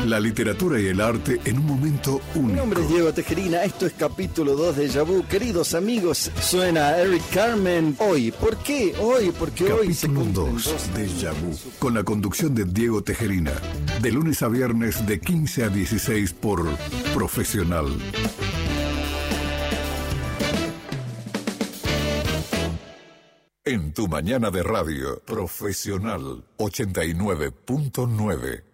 La literatura y el arte en un momento único. Mi nombre es Diego Tejerina, esto es capítulo 2 de Déjà Vu. Queridos amigos, suena Eric Carmen. Hoy, ¿por qué? Hoy, porque hoy se Capítulo cumplen 2 de Déjà Vu, con la conducción de Diego Tejerina, de lunes a viernes de 15 a 16 por Profesional. En tu mañana de radio, Profesional 89.9.